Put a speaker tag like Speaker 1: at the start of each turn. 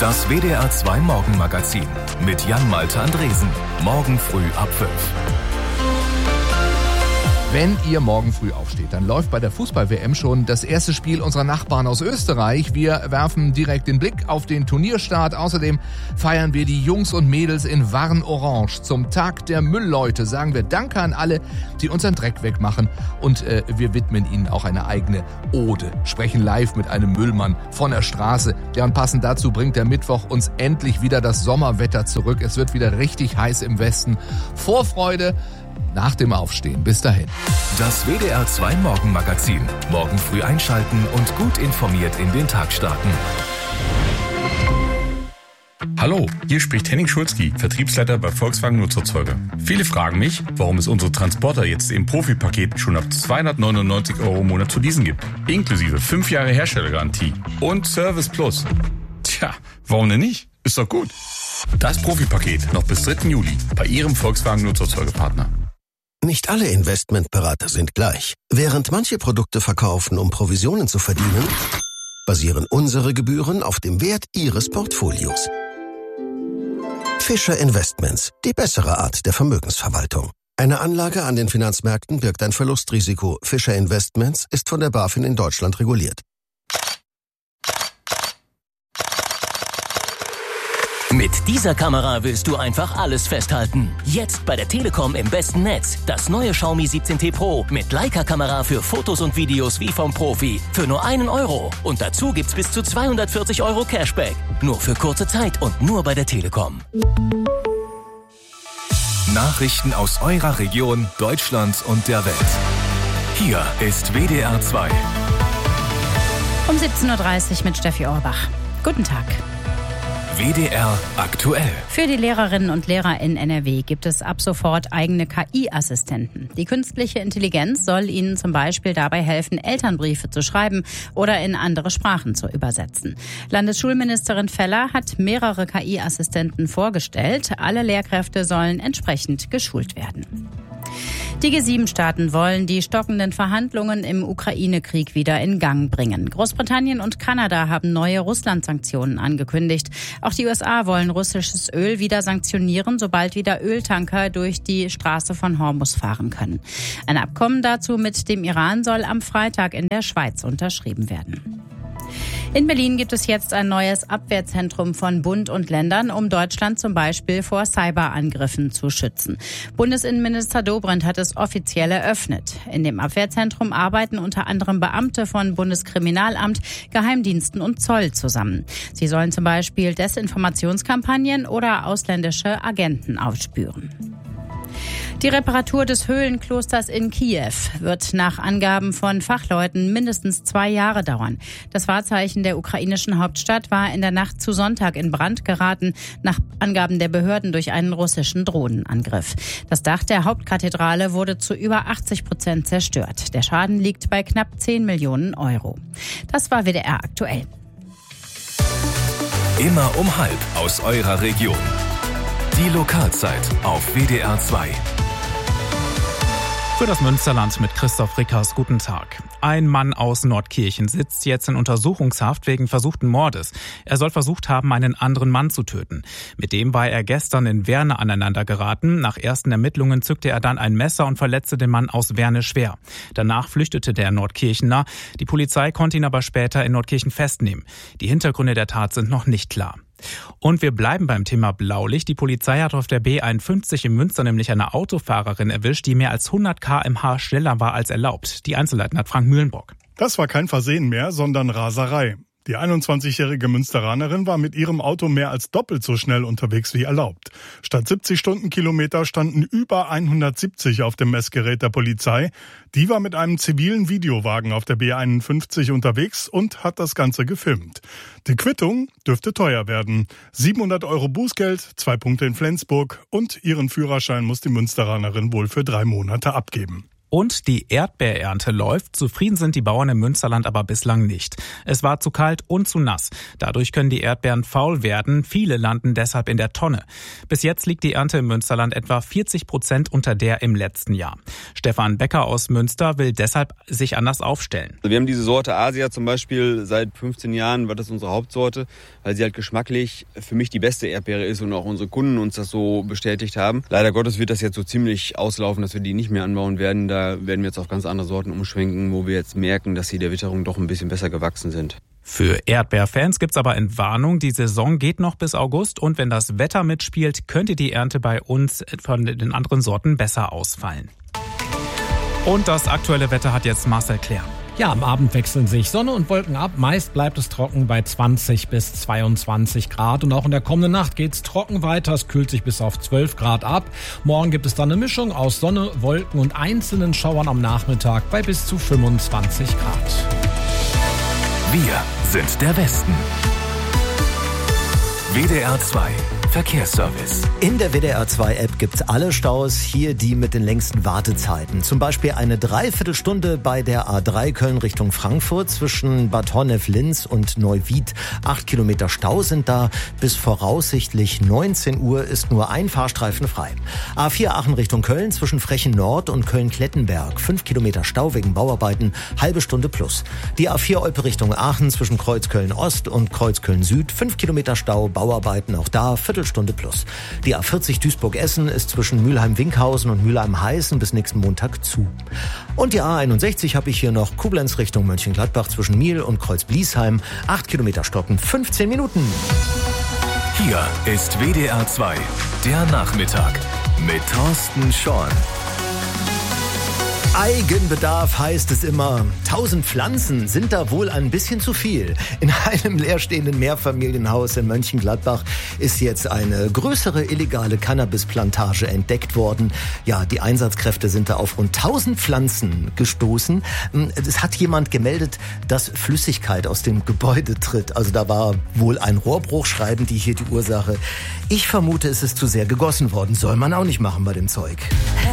Speaker 1: Das WDR 2 Morgenmagazin mit Jan-Malte Andresen. Morgen früh ab 5.
Speaker 2: Wenn ihr morgen früh aufsteht, dann läuft bei der Fußball-WM schon das erste Spiel unserer Nachbarn aus Österreich. Wir werfen direkt den Blick auf den Turnierstart. Außerdem feiern wir die Jungs und Mädels in Warn-Orange. Zum Tag der Müllleute sagen wir Danke an alle, die unseren Dreck wegmachen. Und wir widmen ihnen auch eine eigene Ode. Sprechen live mit einem Müllmann von der Straße. Ja, und passend dazu bringt der Mittwoch uns endlich wieder das Sommerwetter zurück. Es wird wieder richtig heiß im Westen. Vorfreude nach dem Aufstehen. Bis dahin.
Speaker 1: Das WDR 2 Morgenmagazin. Morgen früh einschalten und gut informiert in den Tag starten.
Speaker 3: Hallo, hier spricht Henning Schulzki, Vertriebsleiter bei Volkswagen Nutzerzeuger. Viele fragen mich, warum es unsere Transporter jetzt im Profi-Paket schon ab 299 € im Monat zu leasen gibt. Inklusive 5 Jahre Herstellergarantie und Service Plus. Tja, warum denn nicht? Ist doch gut. Das Profi-Paket noch bis 3. Juli bei Ihrem Volkswagen Nutzerzeugerpartner.
Speaker 4: Nicht alle Investmentberater sind gleich. Während manche Produkte verkaufen, um Provisionen zu verdienen, basieren unsere Gebühren auf dem Wert Ihres Portfolios. Fischer Investments, die bessere Art der Vermögensverwaltung. Eine Anlage an den Finanzmärkten birgt ein Verlustrisiko. Fischer Investments ist von der BaFin in Deutschland reguliert.
Speaker 5: Mit dieser Kamera willst du einfach alles festhalten. Jetzt bei der Telekom im besten Netz. Das neue Xiaomi 17T Pro mit Leica-Kamera für Fotos und Videos wie vom Profi. Für nur 1 €. Und dazu gibt's bis zu 240 € Cashback. Nur für kurze Zeit und nur bei der Telekom.
Speaker 1: Nachrichten aus eurer Region, Deutschlands und der Welt. Hier ist WDR 2.
Speaker 6: Um 17:30 Uhr mit Steffi Orbach. Guten Tag.
Speaker 1: WDR aktuell.
Speaker 6: Für die Lehrerinnen und Lehrer in NRW gibt es ab sofort eigene KI-Assistenten. Die künstliche Intelligenz soll ihnen zum Beispiel dabei helfen, Elternbriefe zu schreiben oder in andere Sprachen zu übersetzen. Landesschulministerin Feller hat mehrere KI-Assistenten vorgestellt. Alle Lehrkräfte sollen entsprechend geschult werden. Die G7-Staaten wollen die stockenden Verhandlungen im Ukraine-Krieg wieder in Gang bringen. Großbritannien und Kanada haben neue Russland-Sanktionen angekündigt. Auch die USA wollen russisches Öl wieder sanktionieren, sobald wieder Öltanker durch die Straße von Hormuz fahren können. Ein Abkommen dazu mit dem Iran soll am Freitag in der Schweiz unterschrieben werden. In Berlin gibt es jetzt ein neues Abwehrzentrum von Bund und Ländern, um Deutschland zum Beispiel vor Cyberangriffen zu schützen. Bundesinnenminister Dobrindt hat es offiziell eröffnet. In dem Abwehrzentrum arbeiten unter anderem Beamte von Bundeskriminalamt, Geheimdiensten und Zoll zusammen. Sie sollen zum Beispiel Desinformationskampagnen oder ausländische Agenten aufspüren. Die Reparatur des Höhlenklosters in Kiew wird nach Angaben von Fachleuten mindestens 2 Jahre dauern. Das Wahrzeichen der ukrainischen Hauptstadt war in der Nacht zu Sonntag in Brand geraten, nach Angaben der Behörden durch einen russischen Drohnenangriff. Das Dach der Hauptkathedrale wurde zu über 80% zerstört. Der Schaden liegt bei knapp 10 Millionen €. Das war WDR aktuell.
Speaker 1: Immer um 12:30 aus eurer Region. Die Lokalzeit auf WDR 2.
Speaker 7: Für das Münsterland mit Christoph Rickers. Guten Tag. Ein Mann aus Nordkirchen sitzt jetzt in Untersuchungshaft wegen versuchten Mordes. Er soll versucht haben, einen anderen Mann zu töten. Mit dem war er gestern in Werne aneinander geraten. Nach ersten Ermittlungen zückte er dann ein Messer und verletzte den Mann aus Werne schwer. Danach flüchtete der Nordkirchener. Die Polizei konnte ihn aber später in Nordkirchen festnehmen. Die Hintergründe der Tat sind noch nicht klar. Und wir bleiben beim Thema Blaulicht. Die Polizei hat auf der B51 in Münster nämlich eine Autofahrerin erwischt, die mehr als 100 km/h schneller war als erlaubt. Die Einzelheiten hat Frank Mühlenbrock.
Speaker 8: Das war kein Versehen mehr, sondern Raserei. Die 21-jährige Münsteranerin war mit ihrem Auto mehr als doppelt so schnell unterwegs wie erlaubt. Statt 70 Stundenkilometer standen über 170 auf dem Messgerät der Polizei. Die war mit einem zivilen Videowagen auf der B51 unterwegs und hat das Ganze gefilmt. Die Quittung dürfte teuer werden. 700 € Bußgeld, 2 Punkte in Flensburg und ihren Führerschein muss die Münsteranerin wohl für 3 Monate abgeben.
Speaker 7: Und die Erdbeerernte läuft. Zufrieden sind die Bauern im Münsterland aber bislang nicht. Es war zu kalt und zu nass. Dadurch können die Erdbeeren faul werden. Viele landen deshalb in der Tonne. Bis jetzt liegt die Ernte im Münsterland etwa 40% unter der im letzten Jahr. Stefan Becker aus Münster will deshalb sich anders aufstellen.
Speaker 9: Wir haben diese Sorte Asia zum Beispiel seit 15 Jahren, war das unsere Hauptsorte, weil sie halt geschmacklich für mich die beste Erdbeere ist und auch unsere Kunden uns das so bestätigt haben. Leider Gottes wird das jetzt so ziemlich auslaufen, dass wir die nicht mehr anbauen werden. Da werden wir jetzt auf ganz andere Sorten umschwenken, wo wir jetzt merken, dass sie der Witterung doch ein bisschen besser gewachsen sind.
Speaker 7: Für Erdbeerfans gibt's aber Entwarnung. Die Saison geht noch bis August und wenn das Wetter mitspielt, könnte die Ernte bei uns von den anderen Sorten besser ausfallen. Und das aktuelle Wetter hat jetzt Marcel Claire.
Speaker 10: Ja, am Abend wechseln sich Sonne und Wolken ab. Meist bleibt es trocken bei 20 bis 22 Grad. Und auch in der kommenden Nacht geht's trocken weiter. Es kühlt sich bis auf 12 Grad ab. Morgen gibt es dann eine Mischung aus Sonne, Wolken und einzelnen Schauern am Nachmittag bei bis zu 25 Grad.
Speaker 1: Wir sind der Westen. WDR 2 Verkehrsservice.
Speaker 11: In der WDR 2 App gibt's alle Staus, hier die mit den längsten Wartezeiten. Zum Beispiel eine Dreiviertelstunde bei der A3 Köln Richtung Frankfurt zwischen Bad Honnef-Linz und Neuwied. 8 Kilometer Stau sind da. Bis voraussichtlich 19 Uhr ist nur ein Fahrstreifen frei. A4 Aachen Richtung Köln zwischen Frechen Nord und Köln-Klettenberg. 5 Kilometer Stau wegen Bauarbeiten, halbe Stunde plus. Die A4 Olpe Richtung Aachen zwischen Kreuzköln Ost und Kreuzköln Süd. 5 Kilometer Stau, Bauarbeiten auch da, Viertelstunde plus. Die A40 Duisburg-Essen ist zwischen Mülheim-Winkhausen und Mülheim-Heißen bis nächsten Montag zu. Und die A61 habe ich hier noch Koblenz Richtung Mönchengladbach zwischen Miel und Kreuz-Bliesheim. 8 Kilometer stoppen, 15 Minuten.
Speaker 1: Hier ist WDR 2, der Nachmittag mit Thorsten Schorn.
Speaker 11: Eigenbedarf heißt es immer. 1000 Pflanzen sind da wohl ein bisschen zu viel. In einem leerstehenden Mehrfamilienhaus in Mönchengladbach ist jetzt eine größere illegale Cannabisplantage entdeckt worden. Ja, die Einsatzkräfte sind da auf rund 1000 Pflanzen gestoßen. Es hat jemand gemeldet, dass Flüssigkeit aus dem Gebäude tritt. Also da war wohl ein Rohrbruch, schreiben die hier die Ursache. Ich vermute, es ist zu sehr gegossen worden. Soll man auch nicht machen bei dem Zeug.